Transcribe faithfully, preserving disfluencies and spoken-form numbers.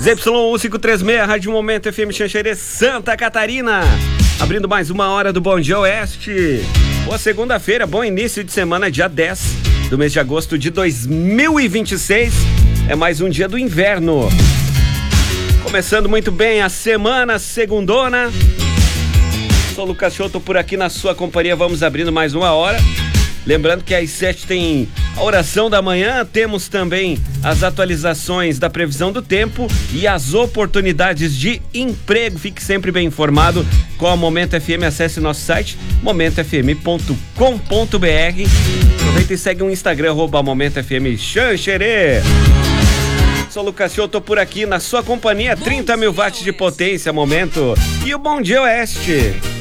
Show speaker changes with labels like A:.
A: Z Y um cinco três seis, Rádio Momento F M Xanxerê, Santa Catarina. Abrindo mais uma hora do Bom Dia Oeste. Boa segunda-feira, bom início de semana, dia dez do mês de agosto de dois mil e vinte e seis. É mais um dia do inverno. Começando muito bem a semana, segundona. Sou o Lucas Choto por aqui na sua companhia, vamos abrindo mais uma hora. Lembrando que às sete tem a oração da manhã, temos também as atualizações da previsão do tempo e as oportunidades de emprego. Fique sempre bem informado com a Momento F M, acesse nosso site momento f m ponto com ponto b r. Aproveita e segue o Instagram, arroba Momento F M Xanxerê. Sou o Lucas Choto, tô por aqui na sua companhia, trinta mil watts de potência, momento. E o Bom Dia Oeste.